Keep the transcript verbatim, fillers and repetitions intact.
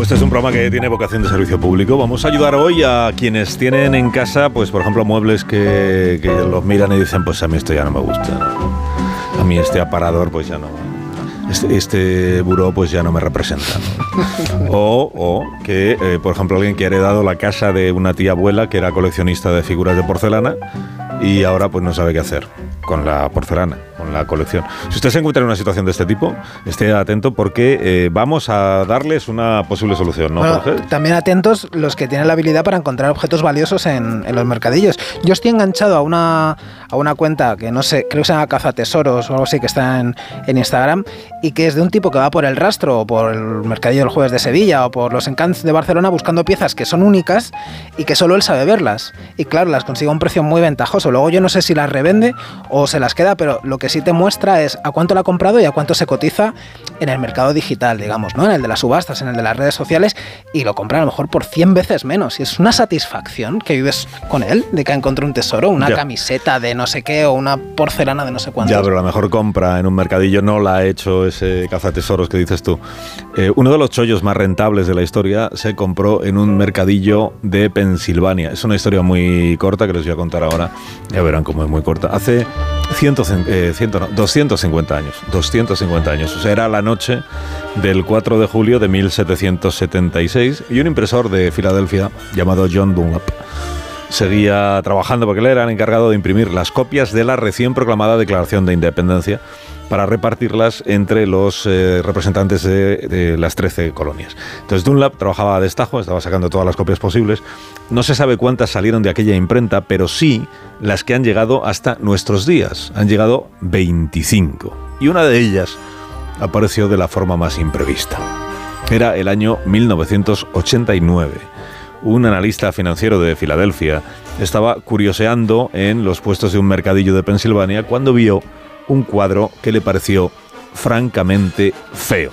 Este es un programa que tiene vocación de servicio público. Vamos a ayudar hoy a quienes tienen en casa, pues por ejemplo, muebles que, que los miran y dicen, pues a mí esto ya no me gusta, ¿no? A mí este aparador pues ya no, este, este buró pues ya no me representa, ¿no? O, o que, eh, por ejemplo, alguien que ha heredado la casa de una tía abuela que era coleccionista de figuras de porcelana y ahora pues no sabe qué hacer con la porcelana, con la colección. Si usted se encuentra en una situación de este tipo, esté atento porque eh, vamos a darles una posible solución, ¿no, bueno, Jorge? También atentos los que tienen la habilidad para encontrar objetos valiosos en, en los mercadillos. Yo estoy enganchado a una, a una cuenta que no sé, creo que se llama Cazatesoros o algo así, que está en, en Instagram, y que es de un tipo que va por el Rastro o por el mercadillo del Jueves de Sevilla o por los Encants de Barcelona buscando piezas que son únicas y que solo él sabe verlas. Y claro, las consigue a un precio muy ventajoso. Luego yo no sé si las revende o se las queda, pero lo que sí te muestra es a cuánto la ha comprado y a cuánto se cotiza en el mercado digital, digamos, ¿no? En el de las subastas, en el de las redes sociales, y lo compra a lo mejor por cien veces menos. Y es una satisfacción que vives con él, de que ha encontrado un tesoro, una ya. camiseta de no sé qué o una porcelana de no sé cuánto. Ya, pero la mejor compra en un mercadillo no la ha hecho ese cazatesoros que dices tú. Eh, uno de los chollos más rentables de la historia se compró en un mercadillo de Pensilvania. Es una historia muy corta que les voy a contar ahora. Ya verán cómo es muy corta. Hace cien, eh, cien, no, doscientos cincuenta años. doscientos cincuenta años. O sea, era la noche del cuatro de julio de mil setecientos setenta y seis y un impresor de Filadelfia llamado John Dunlap seguía trabajando porque él era el encargado de imprimir las copias de la recién proclamada Declaración de Independencia para repartirlas entre los eh, representantes de, de las trece colonias. Entonces Dunlap trabajaba a destajo, estaba sacando todas las copias posibles. No se sabe cuántas salieron de aquella imprenta, pero sí las que han llegado hasta nuestros días. Han llegado veinticinco. Y una de ellas apareció de la forma más imprevista. Era el año mil novecientos ochenta y nueve. Un analista financiero de Filadelfia estaba curioseando en los puestos de un mercadillo de Pensilvania cuando vio un cuadro que le pareció francamente feo.